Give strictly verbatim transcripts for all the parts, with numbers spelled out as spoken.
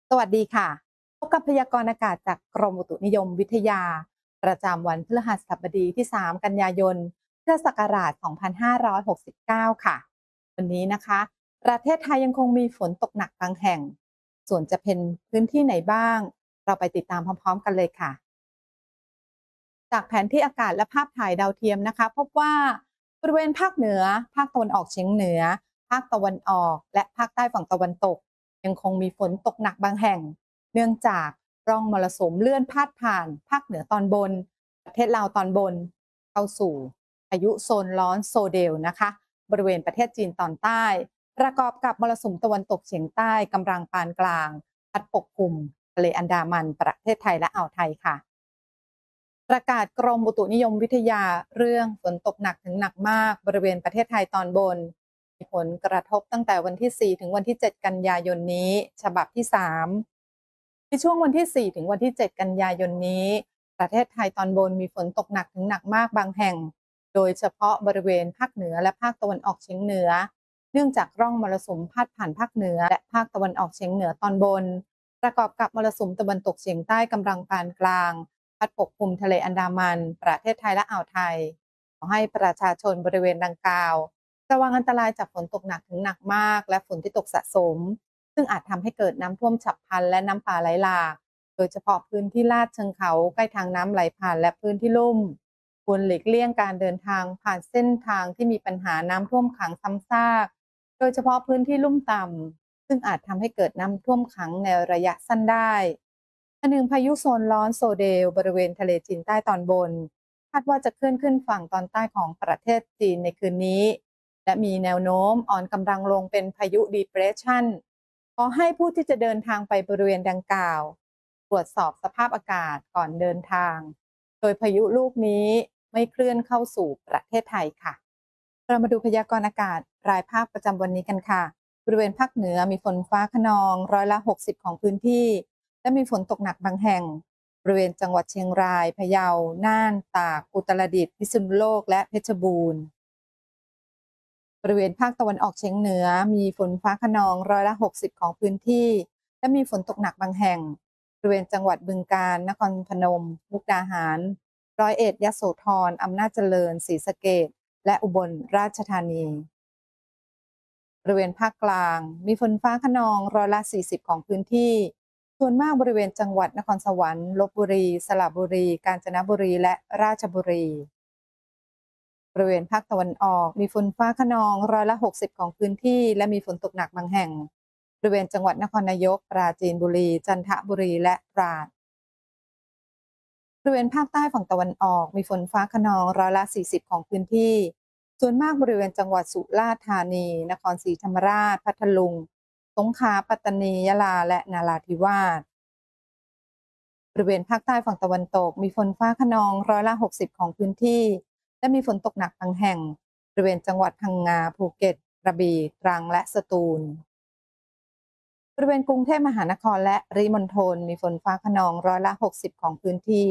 สวัสดีค่ะพบกับพยากรณ์อากาศจากกรมอุตุนิยมวิทยาประจำวันพฤหัสบดีที่ สาม กันยายนพุทธศักราช สองพันห้าร้อยหกสิบเก้า ค่ะวันนี้นะคะประเทศไทยยังคงมีฝนตกหนักบางแห่งส่วนจะเป็นพื้นที่ไหนบ้างเราไปติดตามพร้อมๆกันเลยค่ะ จากแผนที่อากาศและภาพถ่ายดาวเทียมนะคะพบว่าบริเวณภาคเหนือภาคตะวันออกเฉียงเหนือภาคตะวันออกและภาคใต้ฝั่งตะวันตกยังคงมีฝนตกหนักบางแห่งเนื่องจากร่องมรสุมเลื่อนพาดผ่านภาคเหนือตอนบนประเทศลาวตอนบนเข้าสู่พายุโซนร้อนโซเดลนะคะบริเวณประเทศจีนตอนใต้ประกอบกับมรสุมตะวันตกเฉียงใต้กำลังปานกลางพัดปกคลุมทะเลอันดามันประเทศไทยและอ่าวไทยค่ะ ประกาศกรมอุตุนิยมวิทยาเรื่องฝนตกหนักถึงหนักมากบริเวณประเทศไทยตอนบนมีผลกระทบตั้งแต่วันที่ สี่ ถึงวันที่ เจ็ด กันยายนนี้ฉบับที่ สาม ในช่วงวันที่ สี่ ถึงวันที่ เจ็ด กันยายนนี้ประเทศไทยตอนบนมีฝนตกหนักถึงหนักมากบางแห่งโดยเฉพาะบริเวณภาคเหนือและภาคตะวันออกเฉียงเหนือเนื่องจากร่องมรสุมพาดผ่านภาคเหนือและภาคตะวันออกเฉียงเหนือตอนบนประกอบกับมรสุมตะวันตกเฉียงใต้กำลังปานกลางพัดปกคลุมทะเลอันดามันประเทศไทยและอ่าวไทยขอให้ประชาชนบริเวณดังกล่าวระวังอันตรายจากฝนตกหนักถึงหนักมากและฝนที่ตกสะสมซึ่งอาจทำให้เกิดน้ำท่วมฉับพลันและน้ำป่าไหลหลากโดยเฉพาะพื้นที่ลาดเชิงเขาใกล้ทางน้ำไหลผ่านและพื้นที่ลุ่มควรหลีกเลี่ยงการเดินทางผ่านเส้นทางที่มีปัญหาน้ำท่วมขังซ้ำซากโดยเฉพาะพื้นที่ลุ่มต่ำซึ่งอาจทำให้เกิดน้ำท่วมขังในระยะสั้นได้อันหนึ่งพายุโซนร้อนโซเดลบริเวณทะเลจีนใต้ตอนบนคาดว่าจะเคลื่อนขึ้นฝั่งตอนใต้ของประเทศจีนในคืนนี้และมีแนวโน้มอ่อนกำลังลงเป็นพายุ Depression ขอให้ผู้ที่จะเดินทางไปบริเวณดังกล่าวตรวจสอบสภาพอากาศก่อนเดินทางโดยพายุลูกนี้ไม่เคลื่อนเข้าสู่ประเทศไทยค่ะเรามาดูพยากรณ์อากาศรายภาคประจำวันนี้กันค่ะบริเวณภาคเหนือมีฝนฟ้าคะนองร้อยละหกสิบของพื้นที่และมีฝนตกหนักบางแห่งบริเวณจังหวัดเชียงรายพะเยาน่านตากอุตรดิตถ์พิษณุโลกและเพชรบูรณ์บริเวณภาคตะวันออกเฉียงเหนือมีฝนฟ้าคะนองร้อยละหกสิบของพื้นที่และมีฝนตกหนักบางแห่งบริเวณจังหวัดบึงกาฬนครพนมมุกดาหารร้อยเอ็ดยโสธรอำนาจเจริญศรีสะเกษและอุบลราชธานีบริเวณภาคกลางมีฝนฟ้าคะนองร้อยละสี่สิบของพื้นที่ส่วนมากบริเวณจังหวัดนครสวรรค์ลพบุรีสระบุรีกาญจนบุรีและราชบุรีบริเวณภาคตะวันออกมีฝนฟ้าคะนองร้อยละหกสิบของพื้นที่และมีฝนตกหนักบางแห่งบริเวณจังหวัดนครนายกปราจีนบุรีจันทบุรีและตราดบริเวณภาคใต้ฝั่งตะวันออกมีฝนฟ้าคะนองร้อยละสี่สิบของพื้นที่ส่วนมากบริเวณจังหวัดสุราษฎร์ธานีนครศรีธรรมราชพัทลุงสงขลาปัตตานียะลาและนราธิวาสบริเวณภาคใต้ฝั่งตะวันตกมีฝนฟ้าคะนองร้อยละหกสิบของพื้นที่และมีฝนตกหนักบางแห่งบริเวณจังหวัดพังงาภูเก็ตกระบี่ตรังและสตูลบริเวณกรุงเทพมหานครและปริมณฑลมีฝนฟ้าคะนองร้อยละหกสิบของพื้นที่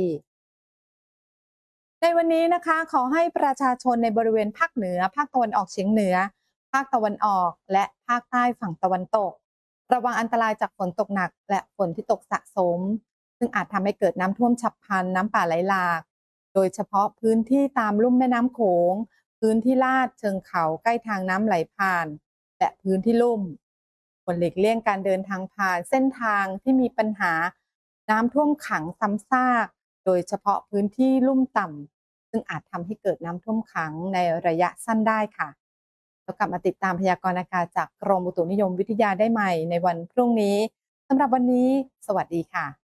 ในวันนี้นะคะขอให้ประชาชนในบริเวณภาคเหนือภาคตะวันออกเฉียงเหนือภาคตะวันออกและภาคใต้ฝั่งตะวันตกระวังอันตรายจากฝนตกหนักและฝนที่ตกสะสมซึ่งอาจทำให้เกิดน้ำท่วมฉับพลันน้ำป่าไหลหลากโดยเฉพาะพื้นที่ตามลุ่มแม่น้ำโขงพื้นที่ลาดเชิงเขาใกล้ทางน้ำไหลผ่านและพื้นที่ลุ่มควรหลีกเลี่ยงการเดินทางผ่านเส้นทางที่มีปัญหาน้ำท่วมขังซ้ำซากโดยเฉพาะพื้นที่ลุ่มต่ำซึ่งอาจทำให้เกิดน้ำท่วมขังในระยะสั้นได้ค่ะแล้วกลับมาติดตามพยากรณ์อากาศจากกรมอุตุนิยมวิทยาได้ใหม่ในวันพรุ่งนี้สำหรับวันนี้สวัสดีค่ะ